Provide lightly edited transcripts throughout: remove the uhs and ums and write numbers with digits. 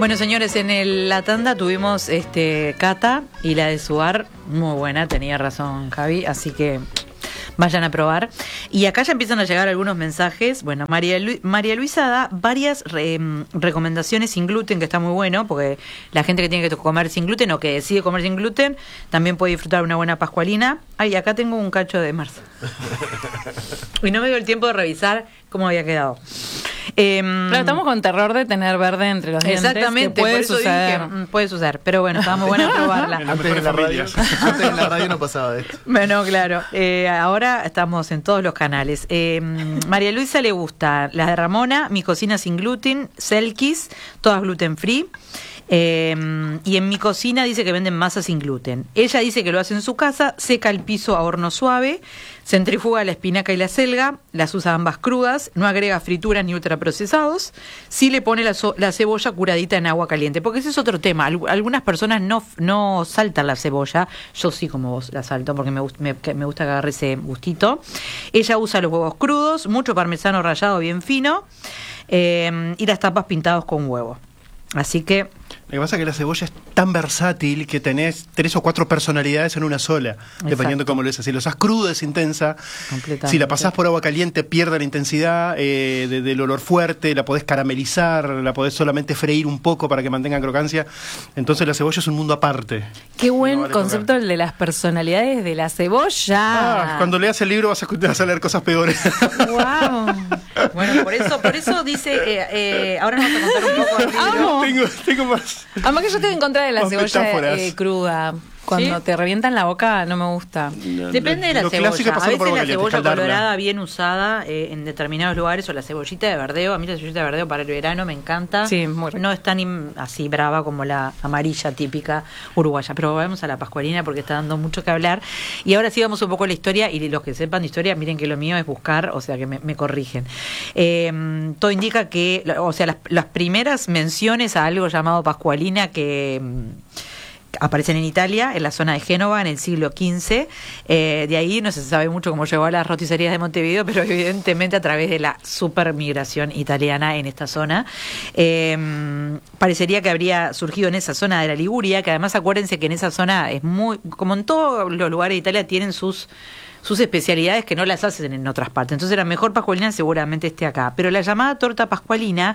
Bueno, señores, en la tanda tuvimos cata y la de Suar, muy buena, tenía razón Javi, así que vayan a probar. Y acá ya empiezan a llegar algunos mensajes. Bueno, María Luisa da varias recomendaciones sin gluten, que está muy bueno, porque la gente que tiene que comer sin gluten o que decide comer sin gluten también puede disfrutar una buena pascualina. Ay, acá tengo un cacho de Marza. Y no me dio el tiempo de revisar cómo había quedado. Claro, estamos con terror de tener verde entre los dientes. Exactamente, puede suceder. Puede suceder, pero bueno, estaba muy buena probarla. Antes en la radio no pasaba esto. Bueno, claro. Ahora estamos en todos los canales. María Luisa le gusta las de Ramona, Mi Cocina Sin Gluten, Selkis, todas gluten free. Y en Mi Cocina dice que venden masa sin gluten. Ella dice que lo hace en su casa, seca el piso a horno suave, centrifuga la espinaca y la selga, las usa ambas crudas, no agrega frituras ni ultraprocesados, sí le pone la cebolla curadita en agua caliente, porque ese es otro tema. Algunas personas no saltan la cebolla, yo sí como vos la salto porque me gusta que agarre ese gustito. Ella usa los huevos crudos, mucho parmesano rallado bien fino, y las tapas pintados con huevo. Así que... Lo que pasa es que la cebolla es tan versátil que tenés 3 o 4 personalidades en una sola, dependiendo cómo lo es. Si lo usás crudo es intensa, si la pasás por agua caliente pierde la intensidad del olor fuerte, la podés caramelizar, la podés solamente freír un poco para que mantenga crocancia. Entonces la cebolla es un mundo aparte. Qué buen concepto el de las personalidades de la cebolla. Cuando leas el libro vas a leer cosas peores. Wow. Bueno, por eso dice, ahora nos vas a contar un poco del libro. Tengo más. Además que yo tengo en contra de la cebolla cruda. Cuando te revientan la boca no me gusta. Depende de la cebolla. A veces la cebolla colorada bien usada en determinados lugares, o la cebollita de verdeo. A mí la cebollita de verdeo para el verano me encanta. Sí, muy rico. No es tan así brava como la amarilla típica uruguaya. Pero vamos a la pascualina porque está dando mucho que hablar. Y ahora sí vamos un poco a la historia. Y los que sepan de historia, miren que lo mío es buscar, o sea que me corrigen. Todo indica que, o sea, las primeras menciones a algo llamado pascualina que... aparecen en Italia, en la zona de Génova, en el siglo XV. De ahí no se sabe mucho cómo llegó a las roticerías de Montevideo, pero evidentemente a través de la supermigración italiana en esta zona. Parecería que habría surgido en esa zona de la Liguria, que además acuérdense que en esa zona es muy, como en todos los lugares de Italia, tienen sus especialidades que no las hacen en otras partes. Entonces la mejor pascualina seguramente esté acá. Pero la llamada torta pascualina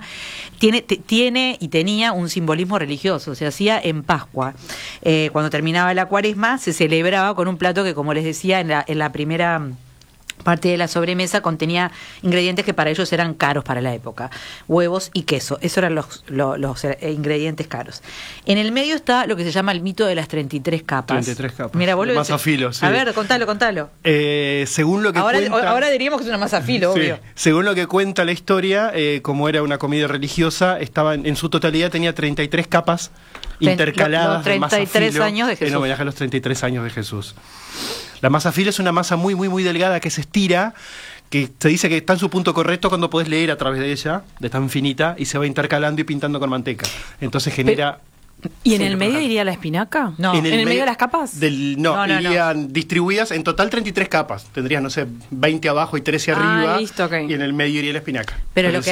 tiene y tenía un simbolismo religioso. Se hacía en Pascua. Cuando terminaba la Cuaresma se celebraba con un plato que, como les decía, en la primera parte de la sobremesa contenía ingredientes que para ellos eran caros para la época: huevos y queso. Esos eran los ingredientes caros. En el medio está lo que se llama el mito de las 33 capas. 33 capas. Mira, vos masa a filo, sí. A ver, contalo. Según lo que cuenta... Ahora diríamos que es una masa a filo, sí. obvio. Según lo que cuenta la historia, como era una comida religiosa, estaba en su totalidad tenía 33 capas intercaladas de masa a filo. 33 años de Jesús. En homenaje a los 33 años de Jesús. La masa filo es una masa muy, muy, muy delgada que se estira, que se dice que está en su punto correcto cuando podés leer a través de ella, de tan finita, y se va intercalando y pintando con manteca. Entonces genera... ¿Y en el medio iría la espinaca? No. ¿En el medio de las capas? No, irían distribuidas en total 33 capas. Tendrías, no sé, 20 abajo y 13 arriba. Listo, okay. Y en el medio iría la espinaca. Pero lo que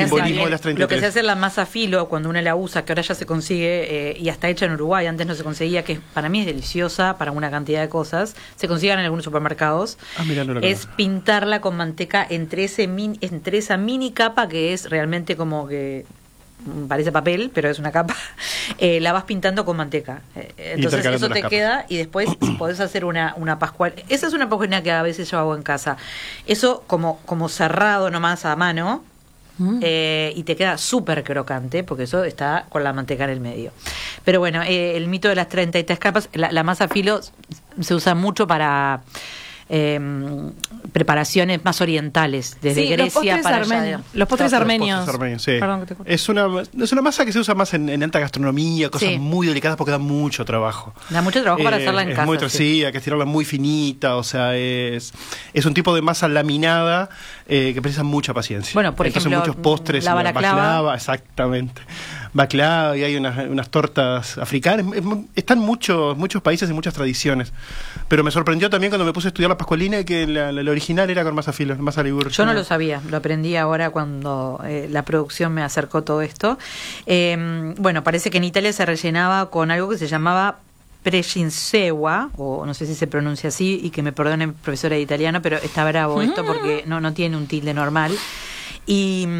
se hace la masa filo cuando uno la usa, que ahora ya se consigue, y hasta hecha en Uruguay, antes no se conseguía, que para mí es deliciosa para una cantidad de cosas, se consigan en algunos supermercados, es pintarla con manteca entre esa mini capa que es realmente como que... parece papel, pero es una capa. La vas pintando con manteca. Entonces eso te queda, y después podés hacer una pascual. Esa es una pascualina que a veces yo hago en casa. Eso como cerrado nomás a mano, y te queda súper crocante, porque eso está con la manteca en el medio. Pero bueno, el mito de las 33 capas, la masa filo se usa mucho para... preparaciones más orientales desde Grecia para allá. Los postres armenios. Sí. Perdón, es una masa que se usa más en alta gastronomía, cosas muy delicadas, porque da mucho trabajo. Da mucho trabajo para hacerla en casa. Sí, hay que estirarla muy finita, o sea, es un tipo de masa laminada que precisa mucha paciencia. Bueno, por Entonces ejemplo, muchos postres, la balaclava, exactamente. baklava y hay unas tortas africanas. Están muchos países y muchas tradiciones. Pero me sorprendió también cuando me puse a estudiar la pascualina que el original era con masa filo, masa ligur. Yo no lo sabía, lo aprendí ahora cuando la producción me acercó todo esto. Bueno, parece que en Italia se rellenaba con algo que se llamaba precinsewa, o no sé si se pronuncia así, y que me perdone profesora de italiano, pero está bravo esto porque no tiene un tilde normal. Y